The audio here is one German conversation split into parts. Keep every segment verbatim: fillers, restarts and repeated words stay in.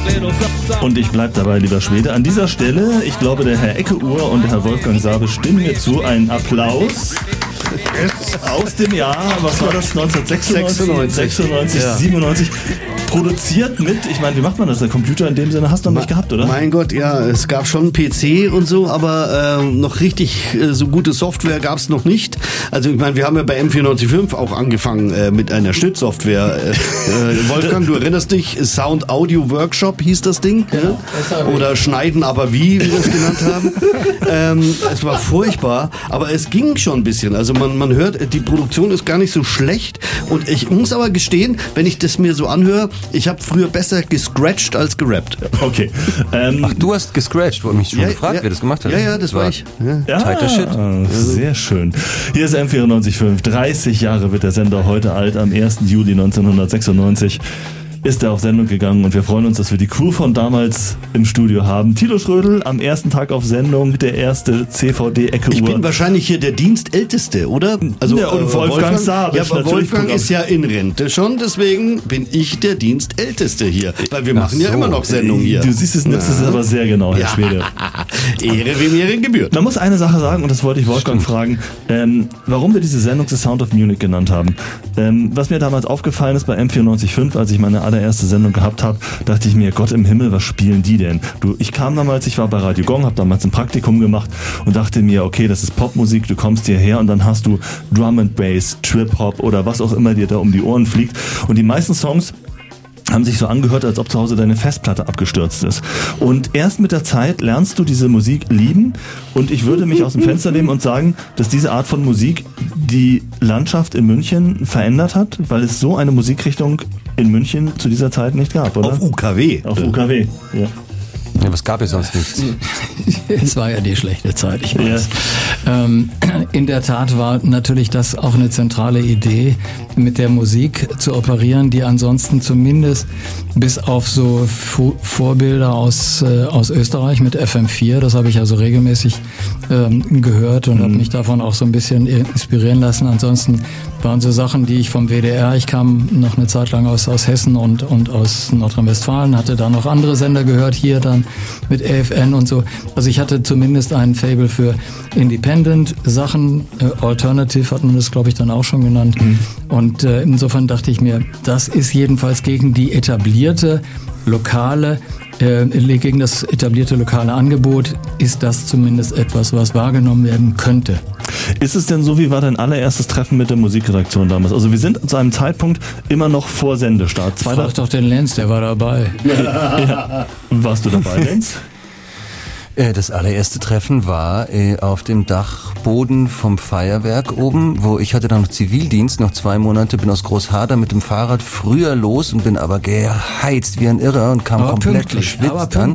Und ich bleib dabei, lieber Schwede. An dieser Stelle, ich glaube, der Herr Ecke-Uhr und der Herr Wolfgang Sabe stimmen mir zu. Einen Applaus aus dem Jahr, was war das, neunzehnhundertsechsundneunzig, sechsundneunzig, ja. siebenundneunzig. Produziert mit, ich meine, wie macht man das? Der Computer in dem Sinne hast du noch nicht gehabt, oder? Mein Gott, ja, es gab schon einen P C und so, aber äh, noch richtig äh, so gute Software gab es noch nicht. Also ich meine, wir haben ja bei M vierundneunzig Komma fünf auch angefangen äh, mit einer Schnittsoftware. Äh, äh, Wolfgang, du erinnerst dich, Sound Audio Workshop hieß das Ding? Genau, ja? Oder Schneiden aber wie, wie wir es genannt haben. ähm, es war furchtbar, aber es ging schon ein bisschen. Also man, man hört, die Produktion ist gar nicht so schlecht und ich muss aber gestehen, wenn ich das mir so anhöre, ich habe früher besser gescratcht als gerappt. Okay. Ähm, Ach, du hast gescratcht, wurde mich schon ja, gefragt, ja, wer das gemacht hat. Ja, ja, das war, war ich. Ja. Ja, Tighter Shit. Sehr schön. Hier ist M vierundneunzig Komma fünf. dreißig Jahre wird der Sender heute alt. Am ersten Juli neunzehnhundertsechsundneunzig ist er auf Sendung gegangen und wir freuen uns, dass wir die Crew von damals im Studio haben. Tilo Schrödel am ersten Tag auf Sendung, der erste C V D-Ecke-Uhr. Ich bin wahrscheinlich hier der Dienstälteste, oder? Also ja, und äh, Wolfgang, Wolfgang Sabe. Ja, aber Wolfgang ist ja in Rente schon, deswegen bin ich der Dienstälteste hier. Weil wir machen so. ja immer noch Sendungen hier. Du siehst es, nimmst es aber sehr genau, Herr ja. Schwede. Ehre, wem Ehre gebührt. Man muss eine Sache sagen, und das wollte ich Wolfgang Stimmt. fragen, ähm, warum wir diese Sendung The Sound of Munich genannt haben. Ähm, was mir damals aufgefallen ist bei M vierundneunzig Komma fünf, als ich meine allererste Sendung gehabt habe, dachte ich mir, Gott im Himmel, was spielen die denn? Du, ich kam damals, ich war bei Radio Gong, habe damals ein Praktikum gemacht und dachte mir, okay, das ist Popmusik, du kommst hierher und dann hast du Drum and Bass, Trip Hop oder was auch immer dir da um die Ohren fliegt. Und die meisten Songs haben sich so angehört, als ob zu Hause deine Festplatte abgestürzt ist. Und erst mit der Zeit lernst du diese Musik lieben und ich würde mich aus dem Fenster nehmen und sagen, dass diese Art von Musik die Landschaft in München verändert hat, weil es so eine Musikrichtung in München zu dieser Zeit nicht gab, oder? Auf U K W. Auf U K W, ja. Ja, was gab es sonst nichts? Es war ja die schlechte Zeit, ich weiß. Ja. Ähm, in der Tat war natürlich das auch eine zentrale Idee, mit der Musik zu operieren, die ansonsten zumindest bis auf so Fu- Vorbilder aus, äh, aus Österreich mit F M vier, das habe ich also regelmäßig ähm, gehört und mhm. habe mich davon auch so ein bisschen inspirieren lassen. Ansonsten waren so Sachen, die ich vom W D R, ich kam noch eine Zeit lang aus, aus Hessen und, und aus Nordrhein-Westfalen, hatte da noch andere Sender gehört, hier dann mit A F N und so. Also ich hatte zumindest einen Faible für Independent-Sachen, äh, Alternative hat man das, glaube ich, dann auch schon genannt. Mhm. Und äh, insofern dachte ich mir, das ist jedenfalls gegen die etablierte lokale, äh, gegen das etablierte lokale Angebot, ist das zumindest etwas, was wahrgenommen werden könnte. Ist es denn so, wie war dein allererstes Treffen mit der Musikredaktion damals? Also wir sind zu einem Zeitpunkt immer noch vor Sendestart. Zweiter Frag doch den Lenz, der war dabei. Ja. Warst du dabei, Lenz? Das allererste Treffen war auf dem Dachboden vom Feuerwerk oben, wo ich hatte dann noch Zivildienst, noch zwei Monate, bin aus Großharder mit dem Fahrrad früher los und bin aber geheizt wie ein Irrer und kam aber komplett verschwitzt aber an.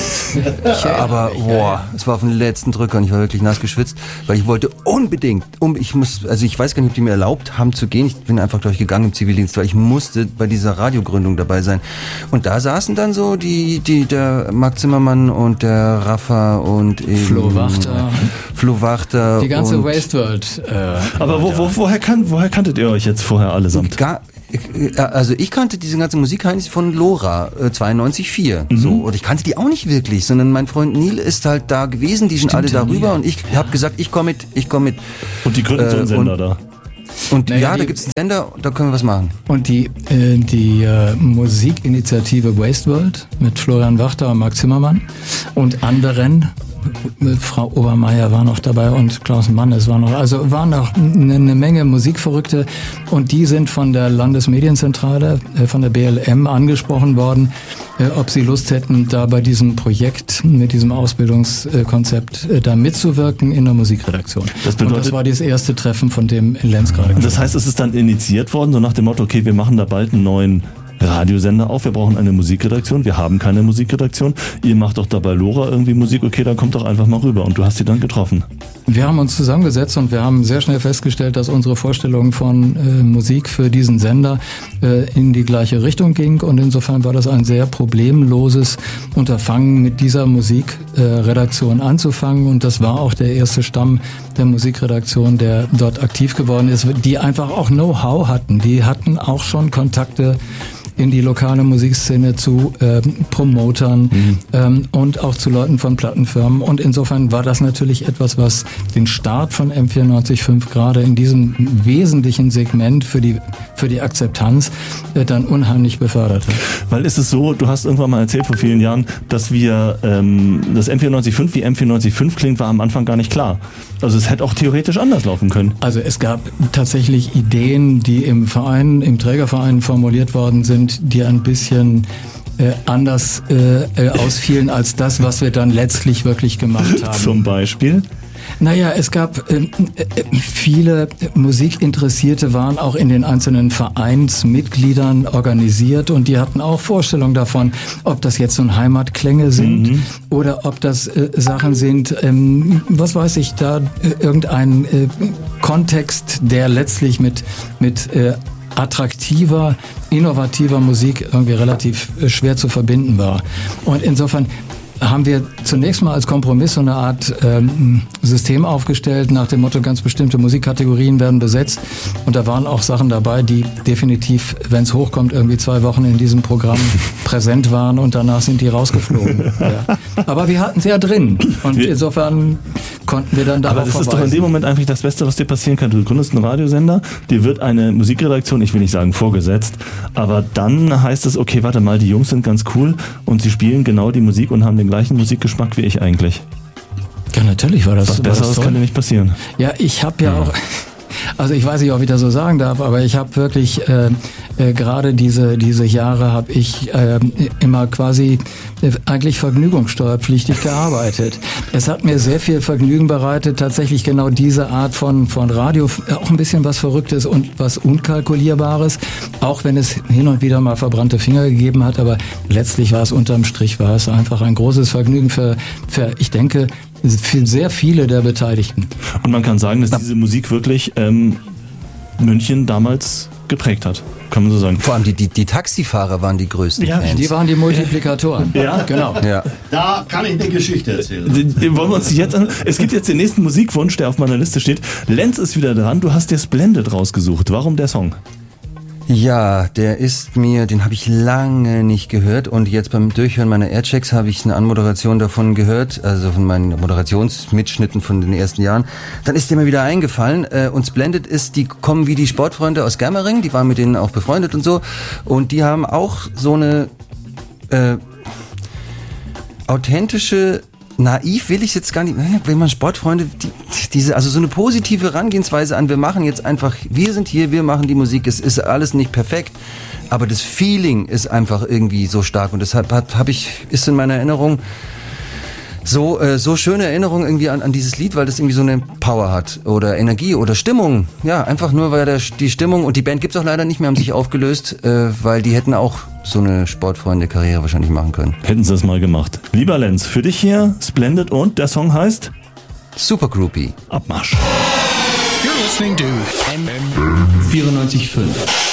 Aber boah, es war auf den letzten Drücker und ich war wirklich nass geschwitzt, weil ich wollte unbedingt, um, ich muss, also ich weiß gar nicht, ob die mir erlaubt haben zu gehen, ich bin einfach durchgegangen im Zivildienst, weil ich musste bei dieser Radiogründung dabei sein. Und da saßen dann so die, die, der Marc Zimmermann und der Rafa und eben Flo Wachter. Flo Wachter. Die ganze und Wasteworld. Äh, Aber wo, wo, woher, kan- woher kanntet ihr euch jetzt vorher allesamt? Gar, also ich kannte diese ganze Musik eigentlich von Lora, äh, zweiundneunzig Komma vier. Mhm. So. Und ich kannte die auch nicht wirklich, sondern mein Freund Neil ist halt da gewesen, die sind Stimmt, alle darüber ja. und ich ja. habe gesagt, ich komme mit, ich komme mit. Und die gründen äh, so einen Sender da. Und naja, ja, die, da gibt's einen Sender, da können wir was machen. Und die, äh, die äh, Musikinitiative Wasteworld mit Florian Wachter und Marc Zimmermann und anderen, Frau Obermeier war noch dabei und Klaus Mann, es war noch, also waren noch eine, eine Menge Musikverrückte und die sind von der Landesmedienzentrale, äh, von der B L M angesprochen worden, äh, ob sie Lust hätten, da bei diesem Projekt, mit diesem Ausbildungskonzept äh, da mitzuwirken in der Musikredaktion. Das bedeutet, und das war das erste Treffen, von dem Lenz gerade gesprochen hat. Das heißt, es ist dann initiiert worden, so nach dem Motto, okay, wir machen da bald einen neuen Radiosender auf, wir brauchen eine Musikredaktion, wir haben keine Musikredaktion, ihr macht doch dabei Lora irgendwie Musik, okay, dann kommt doch einfach mal rüber und du hast sie dann getroffen. Wir haben uns zusammengesetzt und wir haben sehr schnell festgestellt, dass unsere Vorstellung von äh, Musik für diesen Sender äh, in die gleiche Richtung ging und insofern war das ein sehr problemloses Unterfangen, mit dieser Musikredaktion äh, anzufangen und das war auch der erste Stamm der Musikredaktion, der dort aktiv geworden ist, die einfach auch Know-how hatten, die hatten auch schon Kontakte in die lokale Musikszene zu äh, Promotern mhm. ähm, und auch zu Leuten von Plattenfirmen. Und insofern war das natürlich etwas, was den Start von M vierundneunzig Komma fünf gerade in diesem wesentlichen Segment für die für die Akzeptanz äh, dann unheimlich befördert hat. Weil ist es so, du hast irgendwann mal erzählt vor vielen Jahren, dass wir ähm, das M vierundneunzig Komma fünf wie M vierundneunzig Komma fünf klingt, war am Anfang gar nicht klar. Also es hätte auch theoretisch anders laufen können. Also es gab tatsächlich Ideen, die im Verein, im Trägerverein formuliert worden sind, die ein bisschen äh, anders äh, ausfielen als das, was wir dann letztlich wirklich gemacht haben. Zum Beispiel? Naja, es gab äh, viele Musikinteressierte, waren auch in den einzelnen Vereinsmitgliedern organisiert und die hatten auch Vorstellungen davon, ob das jetzt so Heimatklänge sind mhm. oder ob das äh, Sachen sind, ähm, was weiß ich, da äh, irgendein äh, Kontext, der letztlich mit, mit äh, attraktiver, innovativer Musik irgendwie relativ äh, schwer zu verbinden war. Und insofern haben wir zunächst mal als Kompromiss so eine Art ähm, System aufgestellt, nach dem Motto, ganz bestimmte Musikkategorien werden besetzt. Und da waren auch Sachen dabei, die definitiv, wenn es hochkommt, irgendwie zwei Wochen in diesem Programm präsent waren und danach sind die rausgeflogen. Ja. Aber wir hatten es ja drin und wir, insofern konnten wir dann darauf Aber das verweisen. ist doch in dem Moment eigentlich das Beste, was dir passieren kann. Du gründest einen Radiosender, dir wird eine Musikredaktion, ich will nicht sagen vorgesetzt, aber dann heißt es, okay, warte mal, die Jungs sind ganz cool und sie spielen genau die Musik und haben den gleichen Musikgeschmack wie ich eigentlich. Ja, natürlich war das. Was Besseres kann dir nicht passieren. Ja, ich habe ja, ja auch, also ich weiß nicht, ob ich das so sagen darf, aber ich habe wirklich äh, äh, gerade diese diese Jahre habe ich äh, immer quasi äh, eigentlich vergnügungssteuerpflichtig gearbeitet. Es hat mir sehr viel Vergnügen bereitet, tatsächlich genau diese Art von von Radio, auch ein bisschen was Verrücktes und was Unkalkulierbares, auch wenn es hin und wieder mal verbrannte Finger gegeben hat, aber letztlich war es unterm Strich, war es einfach ein großes Vergnügen für, für ich denke, für sehr viele der Beteiligten. Und man kann sagen, dass diese Musik wirklich ähm, München damals geprägt hat, kann man so sagen. Vor allem die, die, die Taxifahrer waren die größten ja, Fans. Die waren die Multiplikatoren. Ja, genau. Ja. Da kann ich eine Geschichte erzählen. Wollen wir uns jetzt an, es gibt jetzt den nächsten Musikwunsch, der auf meiner Liste steht. Lenz ist wieder dran, du hast dir Splendid rausgesucht. Warum der Song? Ja, der ist mir, den habe ich lange nicht gehört und jetzt beim Durchhören meiner Airchecks habe ich eine Anmoderation davon gehört, also von meinen Moderationsmitschnitten von den ersten Jahren. Dann ist der mir wieder eingefallen und Splendid ist, die kommen wie die Sportfreunde aus Germering, die waren mit denen auch befreundet und so und die haben auch so eine äh, authentische, naiv will ich jetzt gar nicht, wenn man Sportfreunde, die, diese, also so eine positive Herangehensweise an, wir machen jetzt einfach, wir sind hier, wir machen die Musik, es ist alles nicht perfekt, aber das Feeling ist einfach irgendwie so stark und deshalb habe ich, ist in meiner Erinnerung so, äh, so schöne Erinnerung irgendwie an, an dieses Lied, weil das irgendwie so eine Power hat oder Energie oder Stimmung, ja, einfach nur, weil der, die Stimmung und die Band gibt's auch leider nicht mehr, haben sich aufgelöst, äh, weil die hätten auch so eine Sportfreunde-Karriere wahrscheinlich machen können. Hätten sie das mal gemacht. Lieber Lenz, für dich hier Splendid und der Song heißt? Super Groupie. Abmarsch. You're listening to vierundneunzig Komma fünf.